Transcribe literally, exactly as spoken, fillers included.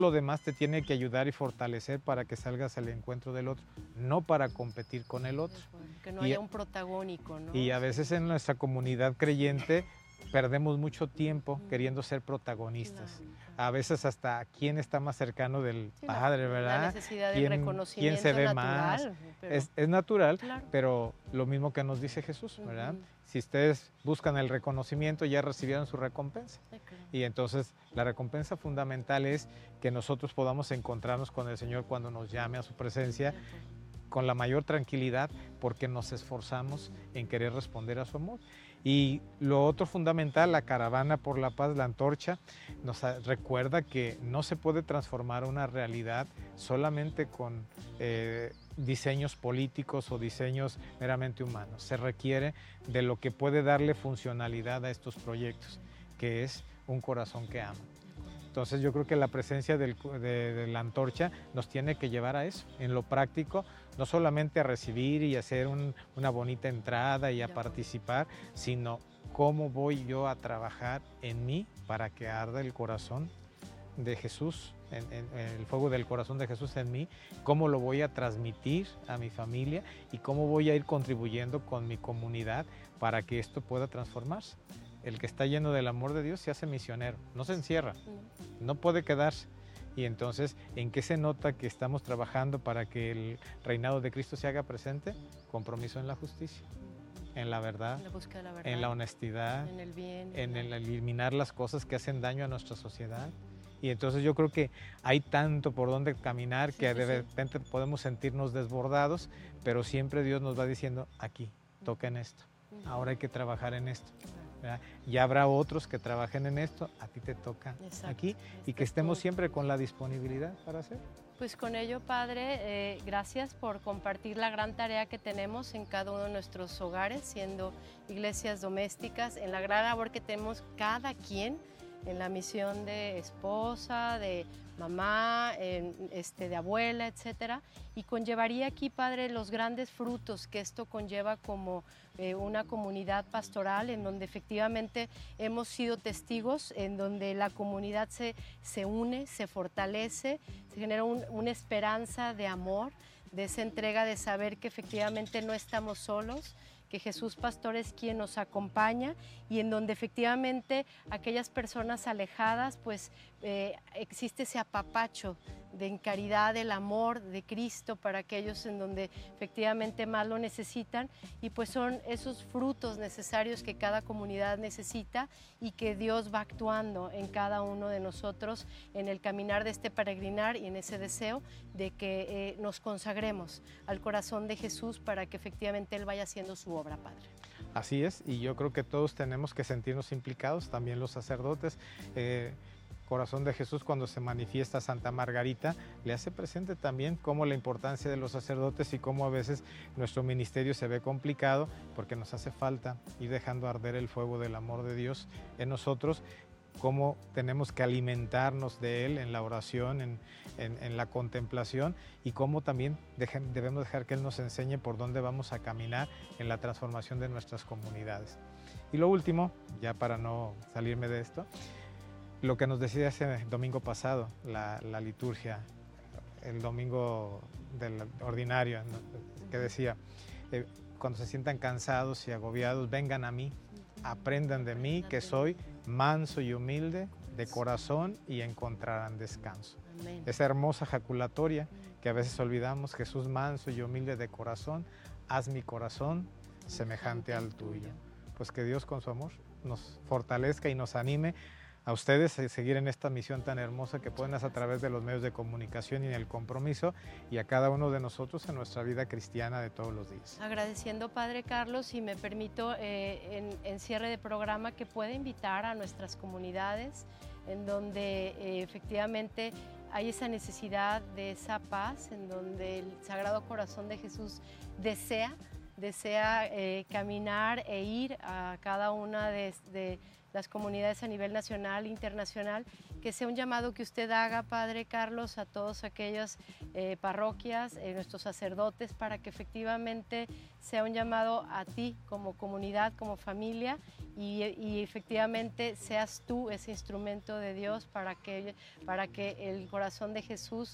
lo demás te tiene que ayudar y fortalecer para que salgas al encuentro del otro, no para competir con el otro. Que no Y, haya un protagónico, ¿no? y a veces en nuestra comunidad creyente perdemos mucho tiempo Ujú. queriendo ser protagonistas. Claro, claro. A veces hasta quién está más cercano del Sí, la, Padre, la ¿verdad? necesidad del ¿Quién, quién reconocimiento se es ve más? natural, pero Es, es natural, claro. pero lo mismo que nos dice Jesús, ¿verdad? Ujú. Si ustedes buscan el reconocimiento, ya recibieron su recompensa. Sí, claro. Y entonces la recompensa fundamental es que nosotros podamos encontrarnos con el Señor cuando nos llame a su presencia con la mayor tranquilidad, porque nos esforzamos en querer responder a su amor. Y lo otro fundamental, la caravana por la paz, la antorcha, nos recuerda que no se puede transformar una realidad solamente con eh, diseños políticos o diseños meramente humanos. Se requiere de lo que puede darle funcionalidad a estos proyectos, que es un corazón que ama. Entonces yo creo que la presencia del, de, de la antorcha nos tiene que llevar a eso, en lo práctico, no solamente a recibir y hacer un, una bonita entrada y a participar, sino cómo voy yo a trabajar en mí para que arda el corazón de Jesús, en, en, en el fuego del corazón de Jesús en mí, cómo lo voy a transmitir a mi familia y cómo voy a ir contribuyendo con mi comunidad para que esto pueda transformarse. El que está lleno del amor de Dios se hace misionero, no se encierra, no puede quedarse. Y entonces, ¿en qué se nota que estamos trabajando para que el reinado de Cristo se haga presente? Compromiso en la justicia, en la verdad, en la búsqueda de la verdad, en la honestidad, en el bien, en el eliminar las cosas que hacen daño a nuestra sociedad. Y entonces yo creo que hay tanto por donde caminar, sí, que sí, de repente sí. podemos sentirnos desbordados, pero siempre Dios nos va diciendo, aquí, toca en esto, ahora hay que trabajar en esto. ¿verdad? Ya habrá otros que trabajen en esto, a ti te toca Exacto. aquí, y que estemos siempre con la disponibilidad para hacer. Pues con ello, Padre, eh, gracias por compartir la gran tarea que tenemos en cada uno de nuestros hogares, siendo iglesias domésticas, en la gran labor que tenemos cada quien, en la misión de esposa, de mamá, en, este, de abuela, etcétera, y conllevaría aquí, Padre, los grandes frutos que esto conlleva como eh, una comunidad pastoral en donde efectivamente hemos sido testigos, en donde la comunidad se, se une, se fortalece, se genera un, una esperanza de amor, de esa entrega de saber que efectivamente no estamos solos, que Jesús Pastor es quien nos acompaña y en donde efectivamente aquellas personas alejadas, pues eh, existe ese apapacho de en caridad del amor de Cristo para aquellos en donde efectivamente más lo necesitan y pues son esos frutos necesarios que cada comunidad necesita y que Dios va actuando en cada uno de nosotros en el caminar de este peregrinar y en ese deseo de que eh, nos consagremos al corazón de Jesús para que efectivamente Él vaya haciendo su obra, Padre. Así es, y yo creo que todos tenemos que sentirnos implicados, también los sacerdotes. Eh, Corazón de Jesús, cuando se manifiesta Santa Margarita, le hace presente también cómo la importancia de los sacerdotes y cómo a veces nuestro ministerio se ve complicado porque nos hace falta ir dejando arder el fuego del amor de Dios en nosotros, cómo tenemos que alimentarnos de Él en la oración, en, en, en la contemplación y cómo también deje, debemos dejar que Él nos enseñe por dónde vamos a caminar en la transformación de nuestras comunidades. Y lo último, ya para no salirme de esto, lo que nos decía ese domingo pasado, la, la liturgia, el domingo del ordinario, ¿no? que decía, eh, cuando se sientan cansados y agobiados, vengan a mí, aprendan de mí que soy manso y humilde de corazón y encontrarán descanso. Amén. Esa hermosa jaculatoria que a veces olvidamos, Jesús manso y humilde de corazón, haz mi corazón semejante al tuyo. Pues que Dios con su amor nos fortalezca y nos anime a ustedes a seguir en esta misión tan hermosa que pueden hacer a través de los medios de comunicación y en el compromiso y a cada uno de nosotros en nuestra vida cristiana de todos los días. Agradeciendo, Padre Carlos, y me permito eh, en, en cierre de programa que pueda invitar a nuestras comunidades en donde eh, efectivamente hay esa necesidad de esa paz, en donde el Sagrado Corazón de Jesús desea, desea eh, caminar e ir a cada una de, de las comunidades a nivel nacional e internacional que sea un llamado que usted haga, Padre Carlos, a todas aquellas eh, parroquias, eh, nuestros sacerdotes, para que efectivamente sea un llamado a ti como comunidad, como familia, y, y efectivamente seas tú ese instrumento de Dios para que, para que el corazón de Jesús